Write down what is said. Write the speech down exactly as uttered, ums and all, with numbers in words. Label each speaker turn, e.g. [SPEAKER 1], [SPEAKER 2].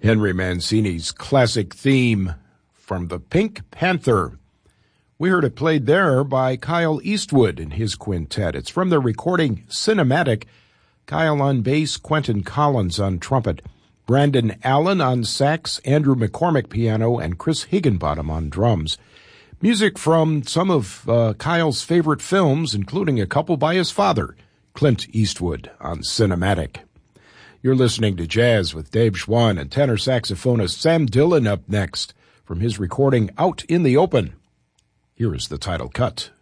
[SPEAKER 1] Henry Mancini's classic theme from the Pink Panther. We heard it played there by Kyle Eastwood and his quintet. It's from their recording Cinematic. Kyle on bass, Quentin Collins on trumpet, Brandon Allen on sax, Andrew McCormick piano, and Chris Higginbottom on drums. Music from some of uh, Kyle's favorite films, including a couple by his father, Clint Eastwood, on Cinematic. You're listening to Jazz with Dave Schwann and tenor saxophonist Sam Dillon up next from his recording Out in the Open. Here is the title cut.